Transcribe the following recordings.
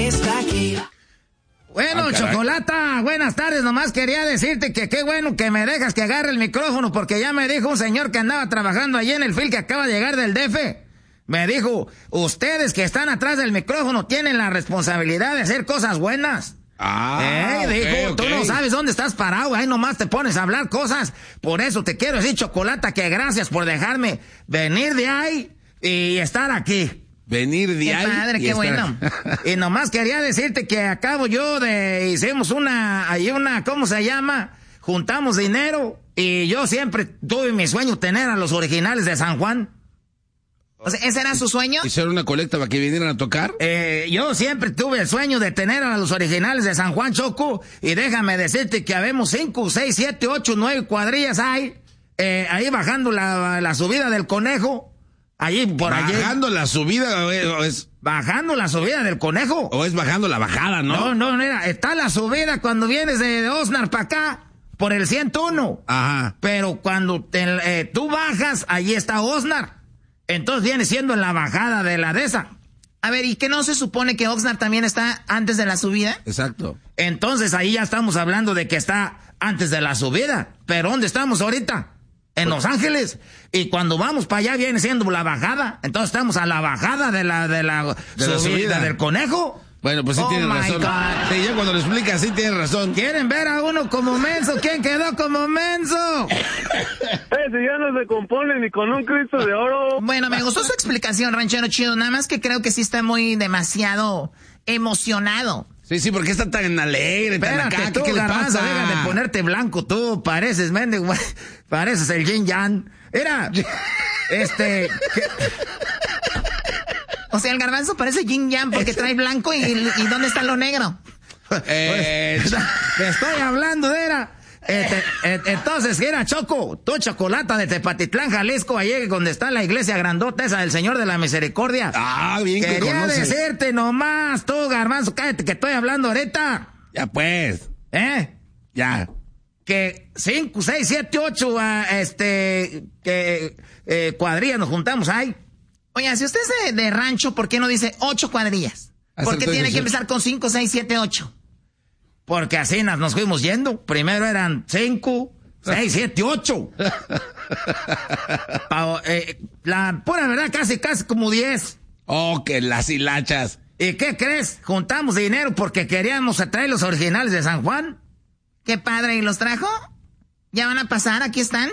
está aquí. Bueno, Chocolata, buenas tardes. Nomás quería decirte que qué bueno que me dejas que agarre el micrófono, porque ya me dijo un señor que andaba trabajando allí en el fil que acaba de llegar del DF. Me dijo, ustedes que están atrás del micrófono tienen la responsabilidad de hacer cosas buenas. Dijo, tú no sabes dónde estás parado, ahí nomás te pones a hablar cosas. Por eso te quiero decir, Chocolata, que gracias por dejarme venir de ahí y estar aquí. Venir de ahí. Qué padre, qué bueno. Y nomás quería decirte que acabo hicimos una, ¿cómo se llama? Juntamos dinero y yo siempre tuve mi sueño tener a los originales de San Juan. O sea, ¿ese era su sueño? ¿Hicieron una colecta para que vinieran a tocar? Yo siempre tuve el sueño de tener a los originales de San Juan, Choco, y déjame decirte que habemos 5, 6, 7, 8, 9 cuadrillas ahí bajando la subida del Conejo. Allí, por allí. ¿Bajando la subida o es...? Bajando la subida del Conejo. ¿O es bajando la bajada, no? No, mira, está la subida cuando vienes de Oxnard para acá, por el 101. Ajá. Pero cuando tú bajas, allí está Oxnard. Entonces viene siendo en la bajada de la de esa. A ver, ¿y qué no se supone que Oxnard también está antes de la subida? Exacto. Entonces ahí ya estamos hablando de que está antes de la subida. Pero ¿dónde estamos ahorita? En Los Ángeles. Y cuando vamos para allá viene siendo la bajada. Entonces estamos a la bajada de la subida del Conejo. Bueno, pues sí tienes razón. God. Sí, ya cuando lo explicas, sí tienes razón. ¿Quieren ver a uno como menso? ¿Quién quedó como menso? Ese ya no se compone ni con un Cristo de oro. Bueno, me gustó su explicación, ranchero chido. Nada más que creo que sí está demasiado emocionado. Sí, porque está tan alegre, tan acá. Tú, ¿Qué le Garbanzo, pasa? deja de ponerte blanco, tú pareces, mendigo, pareces el Yin Yang. Era, O sea, el Garbanzo parece Yin Yang porque trae blanco y ¿dónde está lo negro? Te estoy hablando de entonces, era Choco, tú Chocolata de Tepatitlán, Jalisco, allí donde está la iglesia grandota esa del Señor de la Misericordia. Bien que quería conoces. decirte nomás, tú, Garbanzo, cállate que estoy hablando ahorita. Ya pues. Ya. Que 5, 6, 7, 8, cuadrillas nos juntamos ahí. Oye, si usted es de rancho, ¿por qué no dice 8 cuadrillas? ¿Por qué tiene que empezar con 5, 6, 7, 8? Porque así nos fuimos yendo. Primero eran 5, 6, 7, 8. La pura verdad, casi como 10. Oh, que las hilachas. ¿Y qué crees? Juntamos dinero porque queríamos traer los originales de San Juan. Qué padre, ¿y los trajo? ¿Ya van a pasar? ¿Aquí están?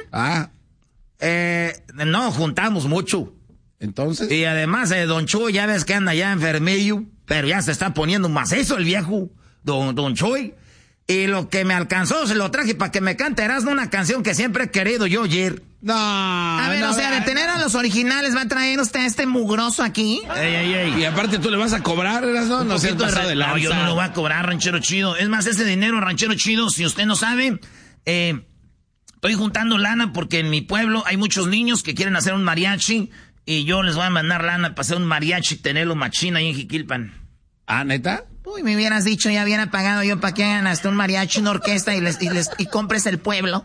No, juntamos mucho. Entonces. Y además, Don Chuy, ya ves que anda ya enfermillo, pero ya se está poniendo macizo el viejo, Don Chuy. Y lo que me alcanzó se lo traje para que me cante Erasmo una canción que siempre he querido yo oír. No. A ver, o sea, de tener a los originales, ¿va a traer usted a este mugroso aquí? Ey. Y aparte tú le vas a cobrar, Erasmo, no sé, No, yo no lo voy a cobrar, ranchero chido. Es más, ese dinero, ranchero chido, si usted no sabe, estoy juntando lana porque en mi pueblo hay muchos niños que quieren hacer un mariachi y yo les voy a mandar lana para hacer un mariachi y tenerlo machina ahí en Jiquilpan. ¿Ah, neta? Uy, me hubieras dicho, ya hubiera pagado yo para que hagan hasta un mariachi, una orquesta y compres el pueblo.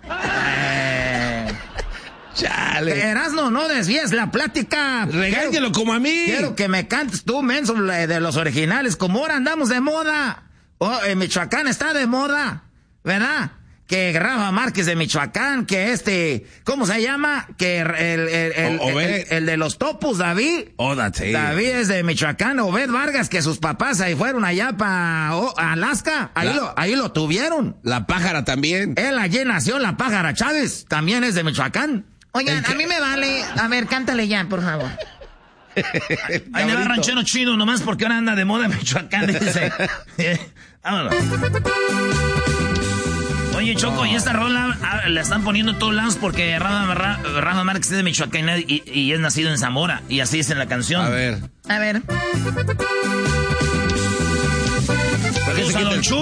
Chale. Erasmo, no desvíes la plática. Regáñelo como a mí. Quiero que me cantes tú, menso, de los originales. Como ahora andamos de moda. Michoacán está de moda, ¿verdad? Que Rafa Márquez de Michoacán, que ¿cómo se llama? Que el de los topos, David. Sí. David es de Michoacán. Obed Vargas, que sus papás ahí fueron allá para Alaska. Ahí lo tuvieron. La pájara también. Él allí nació, la pájara Chávez. También es de Michoacán. Oigan, a mí me vale. A ver, cántale ya, por favor. Ahí le va ranchero chido, nomás porque ahora anda de moda en Michoacán, dice. Vámonos. Oye, Choco, y esta rola la están poniendo en todos lados porque Rafa Márquez es de Michoacán y es nacido en Zamora. Y así es en la canción. A ver. A ver. Saludos a Don Chuy.